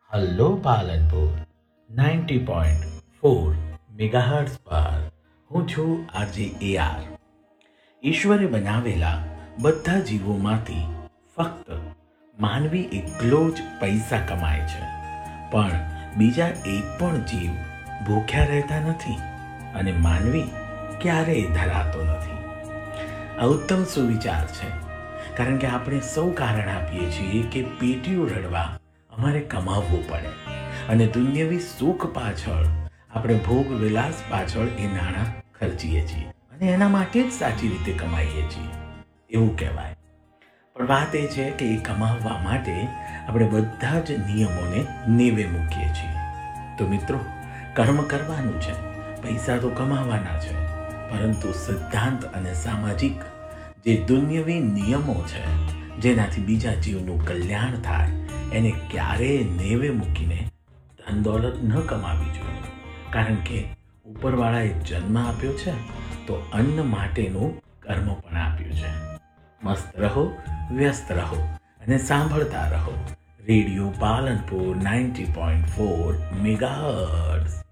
Hello Palanpur 90.4 megahertz પર હું છું આરજે AR. ઈશ્વરે બનાવેલા બધા જીવોમાંથી ફક્ત માનવી એકલો જ પૈસા કમાય છે, પણ બીજા એક પણ જીવ ભૂખ્યા રહેતા નથી અને માનવી ક્યારેય ધરાતો નથી. આ ઉત્તમ સુવિચાર છે, કારણ કે આપણે સૌ કારણ આપીએ છીએ કે પેટીયું રડવા અમારે કમાવવું પડે અને દુન્યવી સુખ પાછળ આપણે ભોગ વિલાસ પાછળ એ નાણાં ખર્ચીએ છીએ અને એના માટે જ સાચી રીતે કમાઈએ છીએ એવું કહેવાય. પણ વાત એ છે કે એ કમાવવા માટે આપણે બધા જ નિયમોને નેવે મૂકીએ છીએ. તો મિત્રો, કર્મ કરવાનું છે, પૈસા તો કમાવાના છે, પરંતુ સિદ્ધાંત અને સામાજિક જે દુન્યવી નિયમો છે જેનાથી બીજા જીવનું કલ્યાણ થાય એને ક્યારેય નેવે મૂકીને ધન દોલત ન કમાવી જોઈએ. કારણ કે ઉપરવાળાએ જન્મ આપ્યો છે તો અન્ન માટેનું કર્મ પણ આપ્યું છે. મસ્ત રહો, વ્યસ્ત રહો અને સાંભળતા રહો રેડિયો પાલનપુર 90.4 મેગાહર્ટ્ઝ.